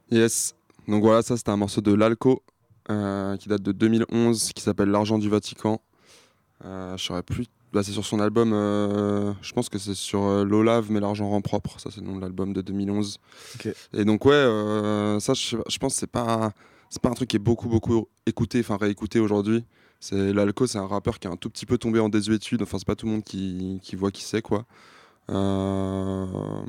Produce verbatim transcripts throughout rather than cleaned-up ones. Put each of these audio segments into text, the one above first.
Yes. Donc voilà, ça c'était un morceau de Lalco euh, qui date de deux mille onze, qui s'appelle L'argent du Vatican. Euh, je saurais plus. Bah, c'est sur son album, euh, je pense que c'est sur euh, L'Olave, mais l'argent rend propre. Ça, c'est le nom de l'album de deux mille onze. Ok. Et donc, ouais, euh, ça, je, je pense que c'est pas, c'est pas un truc qui est beaucoup, beaucoup écouté, enfin réécouté aujourd'hui. C'est, L'Alco, c'est un rappeur qui est un tout petit peu tombé en désuétude. Enfin, c'est pas tout le monde qui, qui voit qui c'est, quoi. Euh,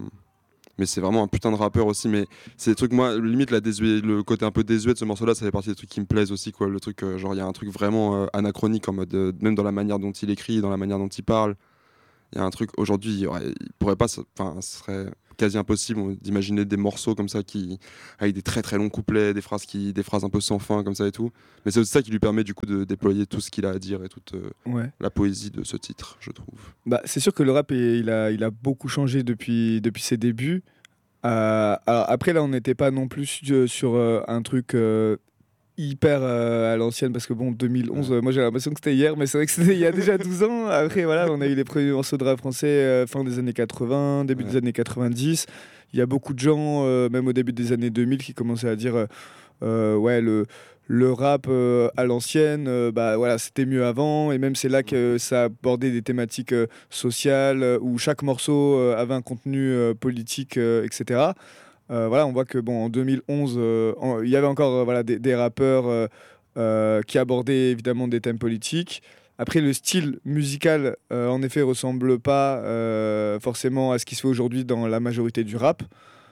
Mais c'est vraiment un putain de rappeur aussi. Mais c'est des trucs, moi, limite, la désuet, le côté un peu désuet de ce morceau-là, ça fait partie des trucs qui me plaisent aussi, quoi. Le truc, euh, genre, il y a un truc vraiment euh, anachronique en mode, euh, même dans la manière dont il écrit, dans la manière dont il parle. Il y a un truc, aujourd'hui, il, y aurait- il pourrait pas, enfin, ce serait quasi impossible d'imaginer des morceaux comme ça qui, avec des très très longs couplets, des phrases, qui, des phrases un peu sans fin, comme ça et tout. Mais c'est aussi ça qui lui permet, du coup, de déployer tout ce qu'il a à dire et toute euh, Ouais. la poésie de ce titre, je trouve. Bah, c'est sûr que le rap, il a, il a beaucoup changé depuis, depuis ses débuts. Euh, alors après, là, on n'était pas non plus sur, sur, euh, un truc euh, hyper euh, à l'ancienne, parce que bon, deux mille onze, Ouais. euh, moi j'ai l'impression que c'était hier, mais c'est vrai que c'était il y a déjà douze ans. Après, voilà, on a eu les premiers morceaux de rap français euh, fin des années quatre-vingts, début Ouais. des années quatre-vingt-dix. Il y a beaucoup de gens, euh, même au début des années deux mille, qui commençaient à dire euh, euh, ouais, le, le rap euh, à l'ancienne, euh, bah voilà, c'était mieux avant. Et même c'est là que ça abordait des thématiques euh, sociales, euh, où chaque morceau euh, avait un contenu euh, politique, euh, et cetera. Euh, voilà, on voit que bon, en deux mille onze, euh, en- il y avait encore euh, voilà, des, des rappeurs euh, euh, qui abordaient évidemment des thèmes politiques. Après, le style musical, euh, en effet, ressemble pas euh, forcément à ce qui se fait aujourd'hui dans la majorité du rap.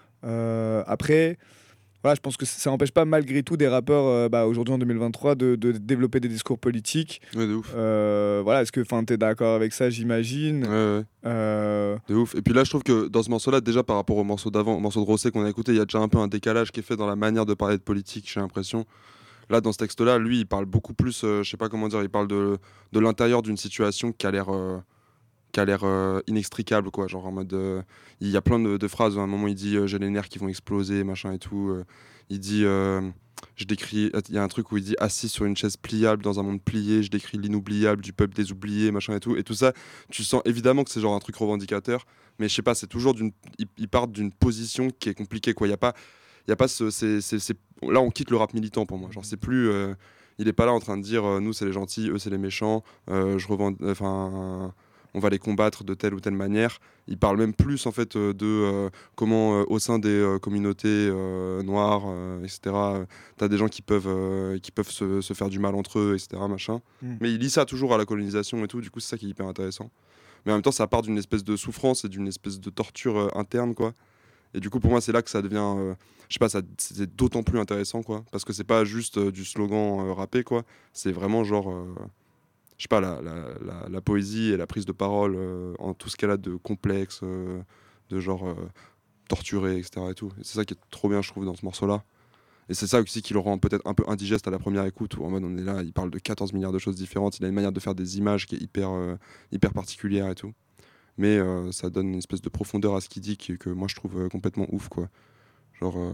Euh, après, voilà, je pense que ça n'empêche pas malgré tout des rappeurs, euh, bah, aujourd'hui en deux mille vingt-trois, de, de développer des discours politiques. Ouais, de ouf. Euh, voilà, est-ce que tu es d'accord avec ça, Ouais, j'imagine? ouais. Euh, De ouf. Et puis là, je trouve que dans ce morceau-là, déjà par rapport au morceau d'avant, au morceau de Rossé qu'on a écouté, il y a déjà un peu un décalage qui est fait dans la manière de parler de politique, j'ai l'impression. Là, dans ce texte-là, lui, il parle beaucoup plus, euh, je sais pas comment dire, il parle de, de l'intérieur d'une situation qui a l'air euh, qui a l'air euh, inextricable, quoi. Genre en mode, euh, il y a plein de, de phrases. À un moment, il dit euh, j'ai les nerfs qui vont exploser, machin et tout. Euh, il dit, euh, je décris, il y a un truc où il dit assis sur une chaise pliable dans un monde plié, je décris l'inoubliable du peuple des oubliés, machin et tout. Et tout ça, tu sens évidemment que c'est genre un truc revendicateur, mais je sais pas, c'est toujours d'une, il, il part d'une position qui est compliquée, quoi. Il y a pas, il y a pas ce, c'est, c'est, c'est- là, on quitte le rap militant pour moi. Genre, c'est plus. Euh, il est pas là en train de dire euh, nous c'est les gentils, eux c'est les méchants. Euh, je revends, enfin, on va les combattre de telle ou telle manière. Il parle même plus en fait euh, de euh, comment euh, au sein des euh, communautés euh, noires, euh, et cetera. Tu as des gens qui peuvent, euh, qui peuvent se, se faire du mal entre eux, et cetera. Machin. hmm. Mais il lit ça toujours à la colonisation et tout. Du coup, c'est ça qui est hyper intéressant. Mais en même temps, ça part d'une espèce de souffrance et d'une espèce de torture euh, interne, quoi. Et du coup, pour moi, c'est là que ça devient, euh, je sais pas, ça, c'est d'autant plus intéressant, quoi. Parce que c'est pas juste euh, du slogan euh, rappé, quoi. C'est vraiment genre. Euh, je sais pas, la, la, la, la poésie et la prise de parole euh, en tout ce qu'elle a de complexe, euh, de genre euh, torturé, et cetera. Et tout. Et c'est ça qui est trop bien, je trouve, dans ce morceau-là. Et c'est ça aussi qui le rend peut-être un peu indigeste à la première écoute, où en mode on est là, il parle de quatorze milliards de choses différentes, il a une manière de faire des images qui est hyper, euh, hyper particulière et tout. Mais euh, ça donne une espèce de profondeur à ce qu'il dit qui, que moi je trouve euh, complètement ouf, quoi. Genre. Euh...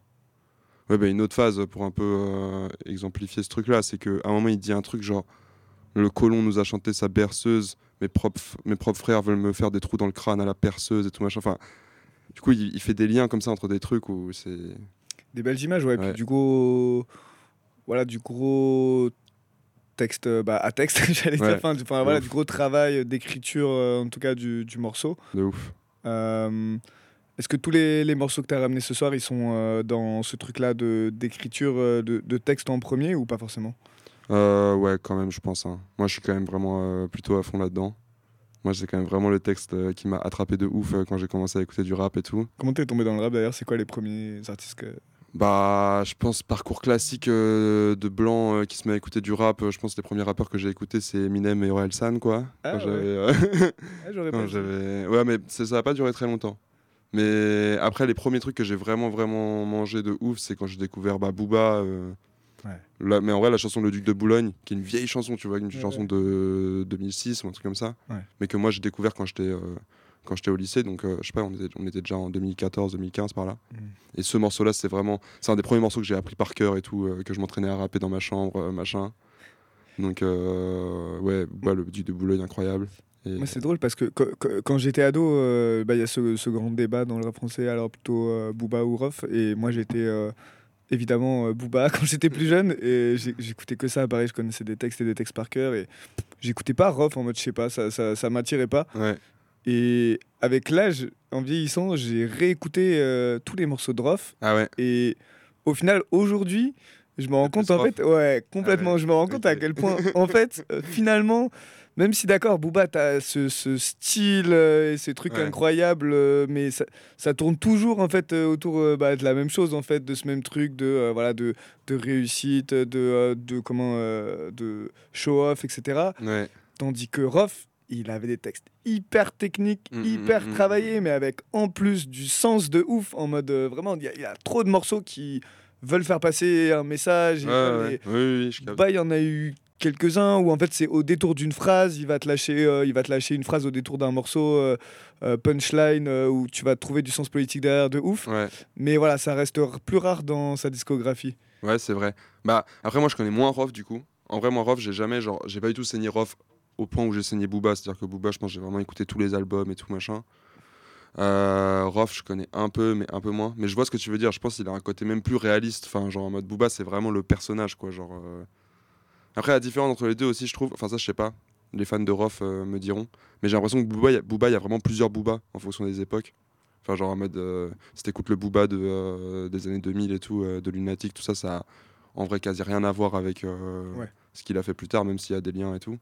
Ouais, bah, une autre phase pour un peu euh, exemplifier ce truc-là, c'est qu'à un moment il dit un truc genre. Le colon nous a chanté sa berceuse. Mes propres, mes propres frères veulent me faire des trous dans le crâne à la perceuse et tout machin. Enfin, du coup, il, il fait des liens comme ça entre des trucs où c'est. Des belles images, ouais. Puis Ouais. du gros, voilà, du gros texte, euh, bah, à texte, j'allais dire. Ouais. Enfin, du, enfin, De voilà, ouf. du gros travail d'écriture, euh, en tout cas du, du morceau. De ouf. Euh, Est-ce que tous les, les morceaux que tu as ramenés ce soir, ils sont euh, dans ce truc-là de, d'écriture, euh, de, de texte en premier ou pas forcément? Euh, ouais, quand même, je pense. Hein. Moi, je suis quand même vraiment euh, plutôt à fond là-dedans. Moi, c'est quand même vraiment le texte euh, qui m'a attrapé de ouf euh, quand j'ai commencé à écouter du rap et tout. Comment t'es tombé dans le rap d'ailleurs? C'est quoi les premiers artistes que... Bah, je pense parcours classique euh, de blanc euh, qui se met à écouter du rap. euh, je pense que les premiers rappeurs que j'ai écoutés, c'est Eminem et Orelsan, quoi. Ah Quand ouais, j'avais. euh, ah, j'aurais pas quand dit. j'avais. Ouais, mais ça n'a pas duré très longtemps. Mais après, les premiers trucs que j'ai vraiment, vraiment mangé de ouf, c'est quand j'ai découvert bah, Booba. euh, Ouais. la- mais en vrai, la chanson Le Duc de Boulogne, qui est une vieille chanson, tu vois, une Ouais, chanson ouais. de deux mille six ou un truc comme ça. Ouais. Mais que moi, j'ai découvert quand j'étais euh, quand j'étais au lycée. Donc, euh, je sais pas, on était, on était déjà en deux mille quatorze, deux mille quinze par là. Mm. Et ce morceau-là, c'est vraiment. C'est un des premiers morceaux que j'ai appris par cœur et tout, euh, que je m'entraînais à rapper dans ma chambre, euh, machin. Donc, euh, ouais, Booba, Le Duc de Boulogne, incroyable. Et... Moi, c'est drôle parce que quand, quand- quand j'étais ado, euh, bah, il y a ce, ce grand débat dans le rap français, alors plutôt euh, Booba ou Rof. Et moi, j'étais euh, évidemment euh, Booba quand j'étais plus jeune. Et j'ai- j'écoutais que ça. Pareil, je connaissais des textes et des textes par cœur. Et j'écoutais pas Rof en mode, je sais pas, ça, ça, ça m'attirait pas. Ouais, Et avec l'âge, en vieillissant, j'ai réécouté euh, tous les morceaux de Rof. ah ouais, Et au final, aujourd'hui, je me rends c'est plus compte, en rough. fait, ouais, Ah complètement, ouais, je me rends compte à ok. quel point, en fait, euh, finalement, même si d'accord, Booba, t'as ce, ce style euh, et ces trucs Ouais, incroyables, euh, mais ça, ça tourne toujours, en fait, euh, autour euh, bah, de la même chose, en fait, de ce même truc de, euh, voilà, de, de réussite, de, euh, de, comment, euh, de show-off, et cetera. ouais. Tandis que Rof, il avait des textes hyper techniques, Mm, mm, hyper mm, travaillés, mm. mais avec en plus du sens de ouf, en mode euh, vraiment, il y, a il y a trop de morceaux qui veulent faire passer un message Ouais, et veulent. ouais, Et... oui, oui, oui, je capte. Bah, il y en a eu quelques-uns où en fait c'est au détour d'une phrase, il va te lâcher, euh, il va te lâcher une phrase au détour d'un morceau, euh, euh, punchline, euh, où tu vas trouver du sens politique derrière de ouf. Ouais, Mais voilà, ça reste r- plus rare dans sa discographie. ouais, c'est vrai. Bah, après, moi, je connais moins Rof, du coup. En vrai, moi, Rof, j'ai jamais, genre, j'ai pas du tout saigné Rof au point où j'ai saigné Booba. C'est-à-dire que Booba, je pense que j'ai vraiment écouté tous les albums et tout, machin. Euh, Rof, je connais un peu, mais un peu moins. Mais je vois ce que tu veux dire. Je pense qu'il a un côté même plus réaliste. Enfin, genre, en mode Booba, c'est vraiment le personnage, quoi. Genre, euh, après, la différence entre les deux aussi, je trouve, enfin ça je sais pas, les fans de Rof euh, me diront, mais j'ai l'impression que Booba, il y a- Booba, il y a vraiment plusieurs Booba en fonction des époques. Enfin genre en mode, euh, si t'écoutes le Booba de, euh, des années deux mille et tout, euh, de Lunatic, tout ça, ça a en vrai quasi rien à voir avec euh, Ouais. ce qu'il a fait plus tard, même s'il y a des liens et tout.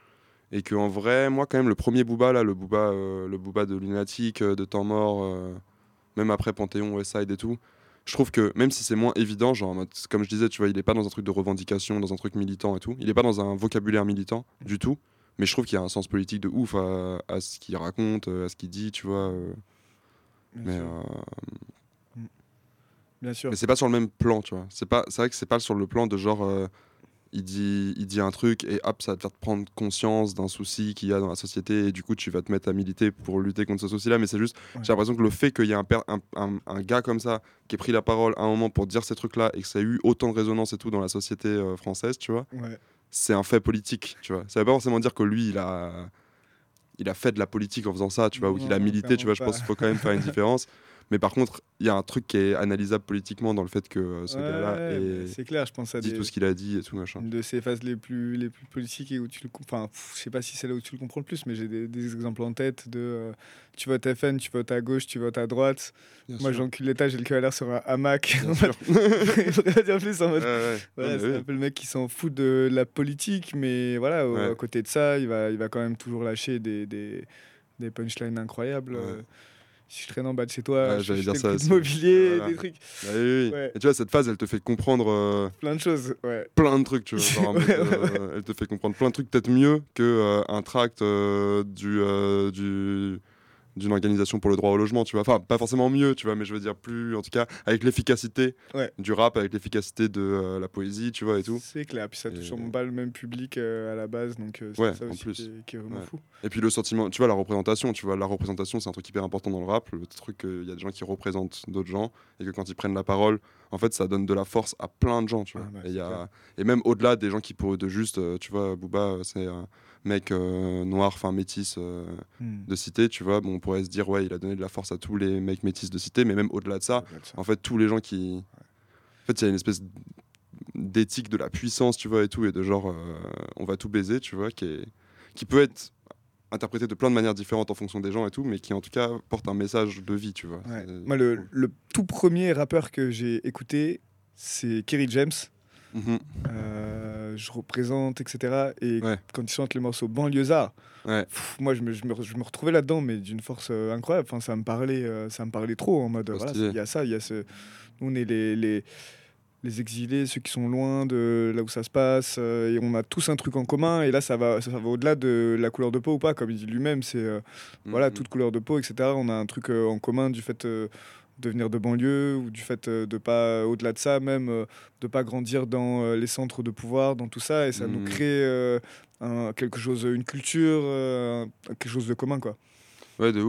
Et que en vrai, moi quand même, le premier Booba, là, le Booba, euh, le Booba de Lunatic, euh, de Temps Mort, euh, même après Panthéon, Westside et tout, je trouve que même si c'est moins évident, genre en mode, comme je disais, tu vois, il est pas dans un truc de revendication, dans un truc militant et tout, il est pas dans un vocabulaire militant du tout, mais je trouve qu'il y a un sens politique de ouf à, à ce qu'il raconte, euh, à ce qu'il dit, tu vois. euh, Bien mais sûr. euh, Mm. Bien sûr. mais c'est pas sur le même plan, tu vois. C'est pas, c'est vrai que c'est pas sur le plan de genre, euh, il dit, il dit un truc et hop, ça va te faire prendre conscience d'un souci qu'il y a dans la société et du coup tu vas te mettre à militer pour lutter contre ce souci-là. Mais c'est juste, Ouais. j'ai l'impression que le fait qu'il y ait un, per- un, un- un gars comme ça qui ait pris la parole à un moment pour dire ces trucs-là et que ça a eu autant de résonance et tout dans la société euh, française, tu vois, Ouais. c'est un fait politique, tu vois. Ça veut pas forcément dire que lui, il a, il a fait de la politique en faisant ça, tu vois, ou qu'il a Non, milité, tu clairement vois. Je pas. pense qu'il faut quand même faire une différence. Mais par contre, il y a un truc qui est analysable politiquement dans le fait que euh, ce gars-là Ouais, mais ait c'est clair, je pense à dit tout des, ce qu'il a dit et tout machin. une de ces phases les plus, les plus politiques et où tu le com- enfin pff, je sais pas si c'est là où tu le comprends le plus, mais j'ai des, des exemples en tête de euh, tu votes F N, tu votes à gauche, tu votes à droite. Bien Moi sûr. j'encule l'État, j'ai le cœur à l'air sur un hamac. Bien sûr. Il faudrait pas dire plus en Ouais, mode ouais. voilà, Non, mais c'est un oui. peu le mec qui s'en fout de la politique, mais voilà, au- Ouais. à côté de ça, il va, il va quand même toujours lâcher des, des, des punchlines incroyables. Ouais. euh, Si je traîne en bas de chez toi, Ouais, je fais j'allais dire chuter le ça prix de aussi. mobilier, Voilà. des trucs. Bah oui, oui. Ouais, Et tu vois, cette phase, elle te fait comprendre euh, plein de choses. Ouais. plein de trucs, tu vois. Genre en mode, Ouais, ouais, ouais. euh, elle te fait comprendre plein de trucs, peut-être mieux que euh, un tract euh, du, euh, du, d'une organisation pour le droit au logement, tu vois. Enfin, pas forcément mieux, tu vois, mais je veux dire plus, en tout cas, avec l'efficacité Ouais. du rap, avec l'efficacité de euh, la poésie, tu vois, et tout. C'est clair, puis ça touche Et- sûrement pas le même public euh, à la base, donc euh, c'est Ouais, ça en aussi plus. qui est, qui est vraiment Ouais. fou. Et puis le sentiment, tu vois, la représentation, tu vois, la représentation, c'est un truc hyper important dans le rap. Le truc, il y a des gens qui représentent d'autres gens et que quand ils prennent la parole, en fait, ça donne de la force à plein de gens, tu vois. Ah bah, et, il y c'est a... clair. et même au-delà des gens qui pourraient de juste, euh, tu vois, Booba, euh, c'est un mec euh, noir, enfin métis euh, Hmm. de cité, tu vois. Bon, on pourrait se dire, ouais, il a donné de la force à tous les mecs métis de cité, mais même au-delà de ça, Ça doit être ça. en fait, tous les gens qui. En fait, il y a une espèce d'éthique de la puissance, tu vois, et tout, et de genre, euh, on va tout baiser, tu vois, qui, est... qui peut être interprété de plein de manières différentes en fonction des gens et tout, mais qui en tout cas porte un message de vie, tu vois. Ouais. C'est Moi, le, cool. le tout premier rappeur que j'ai écouté, c'est Kerry James. Mhm. Euh, je représente, et cetera. Et Ouais. quand il chante les morceaux banlieusards, Ouais, pff, moi, je me, je, me, je me retrouvais là-dedans, mais d'une force euh, incroyable. Enfin, ça me parlait, euh, ça me parlait trop en mode, trop voilà, stylé. il y a ça, il y a ce. Nous, on est les, les, les exilés, ceux qui sont loin de là où ça se passe, euh, et on a tous un truc en commun. Et là, ça va, ça, ça va au-delà de la couleur de peau ou pas, comme il dit lui-même. C'est euh, voilà, Mhm. toute couleur de peau, et cetera. On a un truc euh, en commun du fait euh, de venir de banlieue ou du fait euh, de pas, au-delà de ça, même euh, de pas grandir dans euh, les centres de pouvoir, dans tout ça. Et ça nous Mhm. crée euh, un- quelque chose, une culture, euh, un- quelque chose de commun, quoi. Ouais, de ouf.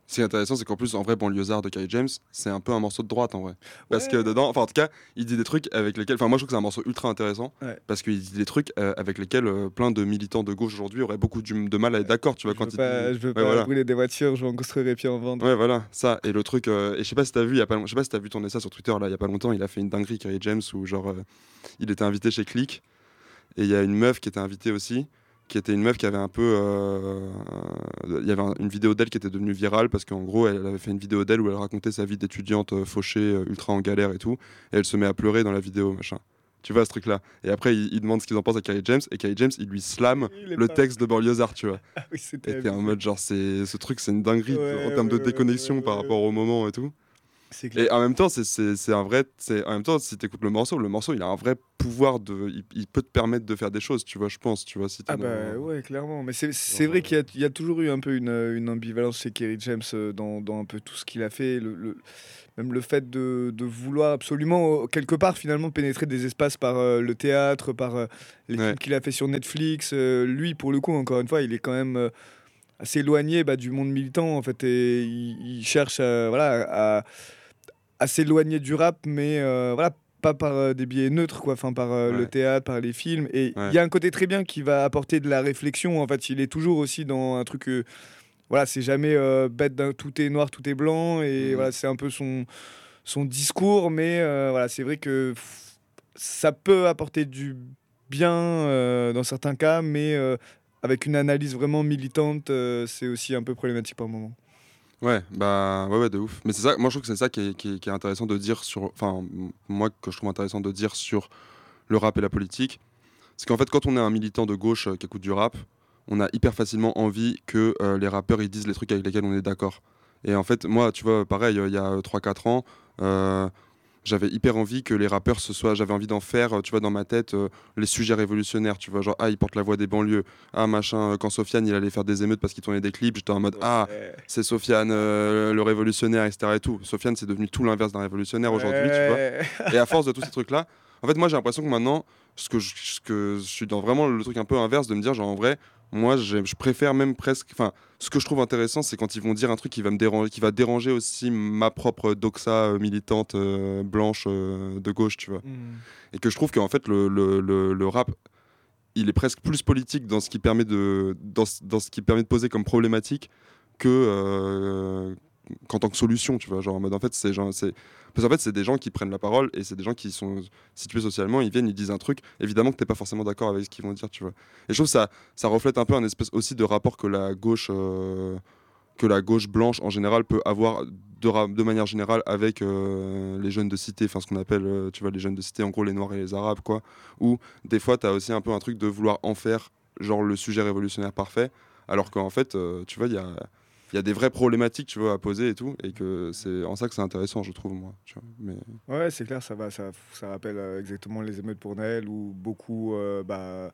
Ce qui est intéressant, c'est qu'en plus, en vrai, Banlieusard de Kerry James, c'est un peu un morceau de droite en vrai. Parce Ouais. que dedans, enfin, en tout cas, il dit des trucs avec lesquels. Enfin, moi, je trouve que c'est un morceau ultra intéressant. Ouais. Parce qu'il dit des trucs euh, avec lesquels euh, plein de militants de gauche aujourd'hui auraient beaucoup du- de mal à être d'accord, tu vois, Je quand veux il pas, dit. je veux Ouais, pas voilà. brûler des voitures, je vais en construire et puis en vendre. Ouais, voilà, ça. Et le truc. euh, et je sais pas si t'as vu, il y a pas, long- je sais pas si t'as vu tourner ça sur Twitter, là, il y a pas longtemps, il a fait une dinguerie, Kerry James, où genre, euh, il était invité chez Click. Et il y a une meuf qui était invitée aussi, qui était une meuf qui avait un peu. euh, Il y avait un- une vidéo d'elle qui était devenue virale parce qu'en gros, elle avait fait une vidéo d'elle où elle racontait sa vie d'étudiante euh, fauchée, euh, ultra en galère et tout. Et elle se met à pleurer dans la vidéo, machin. Tu vois ce truc-là. Et après, il, il demande ce qu'ils en pensent à Kerry James. Et Kerry James, il lui slame Il est le pas... texte de Banlieusard, tu vois. Ah oui, c'était Et t'es en abusé. mode genre, c'est, ce truc, c'est une dinguerie en Ouais, termes ouais, de ouais, ouais, déconnexion par ouais, rapport au ouais. moment et tout. C'est clair. Et en même temps, c'est, c'est, c'est un vrai. C'est, en même temps, si t'écoutes le morceau, le morceau, il a un vrai pouvoir de. Il, il peut te permettre de faire des choses, tu vois, je pense, tu vois, si t'es Ah dans. bah ouais, clairement. Mais c'est Genre, c'est vrai euh, qu'il y a, il y a toujours eu un peu une, euh, une ambivalence chez Kerry James euh, dans, dans un peu tout ce qu'il a fait. Le, le- même le fait de, de vouloir absolument, euh, quelque part, finalement, pénétrer des espaces par euh, le théâtre, par euh, les ouais. films qu'il a fait sur Netflix. Euh, lui, pour le coup, encore une fois, il est quand même euh, assez éloigné bah, du monde militant, en fait. Et il, il cherche euh, voilà, à, à s'éloigner du rap, mais euh, voilà, pas par euh, des biais neutres, quoi, enfin par euh, le Ouais, théâtre, par les films. Et il ouais. y a un côté très bien qui va apporter de la réflexion. En fait, il est toujours aussi dans un truc, euh, voilà, c'est jamais euh, bête d'un tout est noir, tout est blanc. Et Mhm. voilà, c'est un peu son, son discours, mais euh, voilà, c'est vrai que pff, ça peut apporter du bien euh, dans certains cas, mais euh, avec une analyse vraiment militante, euh, c'est aussi un peu problématique par moment. Ouais, bah ouais, ouais, de ouf. Mais c'est ça, moi je trouve que c'est ça qui est, qui est- qui est intéressant de dire sur. Enfin, m- moi que je trouve intéressant de dire sur le rap et la politique. C'est qu'en fait, quand on est un militant de gauche euh, qui écoute du rap, on a hyper facilement envie que euh, les rappeurs ils disent les trucs avec lesquels on est d'accord. Et en fait, moi, tu vois, pareil, euh, il y a trois quatre ans, euh, j'avais hyper envie que les rappeurs ce soit, j'avais envie d'en faire, euh, tu vois, dans ma tête, euh, les sujets révolutionnaires, tu vois, genre, ah, il porte la voix des banlieues, ah, machin, euh, quand Sofiane, il allait faire des émeutes parce qu'il tournait des clips, j'étais en mode, ah, Ouais. c'est Sofiane, euh, le révolutionnaire, et cetera et tout. Sofiane, c'est devenu tout l'inverse d'un révolutionnaire aujourd'hui, tu vois. Ouais. Et à force de tous ces trucs-là, en fait, moi, j'ai l'impression que maintenant, ce que je, ce que je suis dans vraiment le truc un peu inverse de me dire, genre, en vrai, moi, j'ai- je préfère même presque. Enfin, ce que je trouve intéressant, c'est quand ils vont dire un truc qui va me déranger, qui va déranger aussi ma propre doxa euh, militante euh, blanche euh, de gauche, tu vois. Hmm. Et que je trouve qu'en fait, le, le, le, le rap, il est presque plus politique dans ce qui permet de, dans, ce- dans ce qui permet de poser comme problématique que euh, qu'en tant que solution, tu vois. Genre en mode, en fait, c'est genre, c'est parce qu'en fait, c'est des gens qui prennent la parole et c'est des gens qui sont situés socialement, ils viennent, ils disent un truc, évidemment que t'es pas forcément d'accord avec ce qu'ils vont dire, tu vois. Et je trouve que ça, ça reflète un peu un espèce aussi de rapport que la gauche, euh, que la gauche blanche en général peut avoir de, ra- de manière générale avec euh, les jeunes de cité, enfin ce qu'on appelle, euh, tu vois, les jeunes de cité, en gros les noirs et les arabes, quoi. Où des fois, t'as aussi un peu un truc de vouloir en faire genre le sujet révolutionnaire parfait, alors qu'en fait, euh, tu vois, il y a, il y a des vraies problématiques, tu vois, à poser et tout, et que c'est en ça que c'est intéressant, je trouve, moi. Tu vois. Mais Ouais, c'est clair, ça va, ça, ça rappelle euh, exactement les émeutes pour Noël où beaucoup, euh, bah,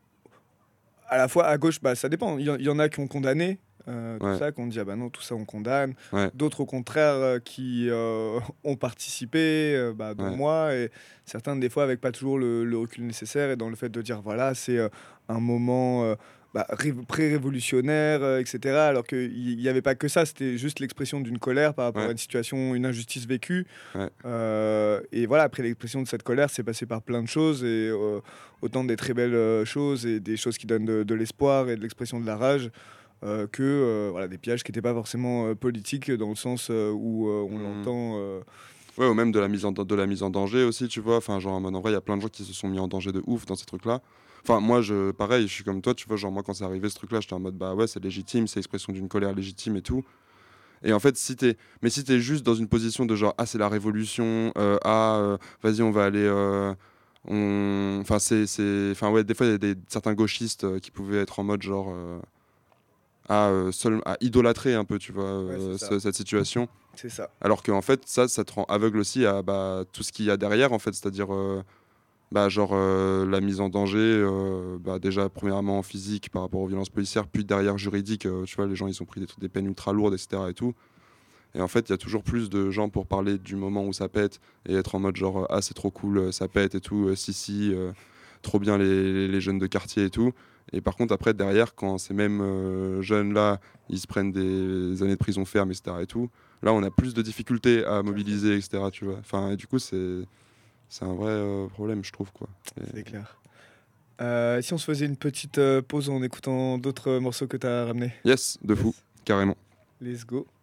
à la fois à gauche, bah, ça dépend. Il y, en il y en a qui ont condamné euh, tout ouais, ça, qui ont dit ah bah non, tout ça on condamne. ouais, D'autres au contraire euh, qui euh, ont participé, euh, bah, dont ouais. moi, et certains des fois avec pas toujours le, le recul nécessaire et dans le fait de dire voilà, c'est euh, un moment euh, bah, ré- pré-révolutionnaire, euh, et cetera. Alors qu'il n'y avait pas que ça, c'était juste l'expression d'une colère par rapport Ouais, à une situation, une injustice vécue. ouais. Euh, et voilà, après l'expression de cette colère, c'est passé par plein de choses, et euh, autant des très belles euh, choses et des choses qui donnent de, de l'espoir et de l'expression de la rage, euh, que euh, voilà, des pièges qui n'étaient pas forcément euh, politiques dans le sens euh, où euh, on Hmm. l'entend. euh, Ouais, ou même de la mise en, de la mise en danger aussi, tu vois. Enfin, genre, en mode, en vrai, il y a plein de gens qui se sont mis en danger de ouf dans ces trucs-là. Enfin, moi, je, pareil, je suis comme toi, tu vois. Genre, moi, quand c'est arrivé ce truc-là, j'étais en mode, bah ouais, c'est légitime, c'est l'expression d'une colère légitime et tout. Et en fait, si t'es, mais si t'es juste dans une position de genre, ah, c'est la révolution, euh, ah, euh, vas-y, on va aller. euh, on... Enfin, c'est, c'est... Enfin, ouais, des fois, il y a des, certains gauchistes euh, qui pouvaient être en mode genre. euh, à, euh, seul, à idolâtrer un peu, tu vois, Ouais, c'est euh, ça. ce- cette situation. C'est ça. Alors qu'en fait, ça, ça te rend aveugle aussi à bah, tout ce qu'il y a derrière, en fait, c'est-à-dire euh, bah, genre euh, la mise en danger, euh, bah, déjà premièrement physique par rapport aux violences policières, puis derrière juridique, euh, tu vois, les gens ils ont pris des, trucs- des peines ultra lourdes, et cetera et tout. Et en fait, il y a toujours plus de gens pour parler du moment où ça pète et être en mode genre euh, ah c'est trop cool, euh, ça pète et tout, euh, si si, euh, trop bien les, les jeunes de quartier et tout. Et par contre, après, derrière, quand ces mêmes euh, jeunes-là, ils se prennent des années de prison ferme, et cetera et tout, là, on a plus de difficultés à mobiliser, et cetera, tu vois. Enfin, et du coup, c'est, c'est un vrai euh, problème, je trouve, quoi. Et- C'est clair. Euh, si on se faisait une petite euh, pause en écoutant d'autres morceaux que tu as ramenés. Yes, de fou, Yes. carrément. Let's go.